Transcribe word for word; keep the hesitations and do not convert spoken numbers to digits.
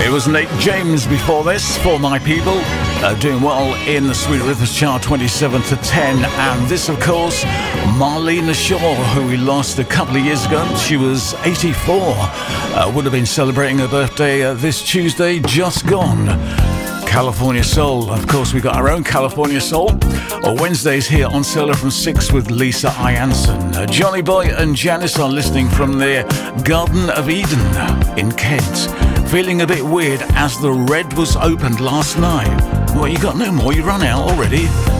It was Nate James before this, For My People, uh, doing well in the Sweet Rhythms chart, twenty-seven to ten. And this, of course, Marlena Shaw, who we lost a couple of years ago. She was eighty-four, uh, would have been celebrating her birthday uh, this Tuesday, just gone. California Soul. Of course, we got our own California Soul. Uh, Wednesdays here on Solar from six with Lisa Ianson. Uh, Johnny Boy and Janice are listening from their Garden of Eden in Kent. Feeling a bit weird as the Red was opened last night. Well, you got no more, you run out already.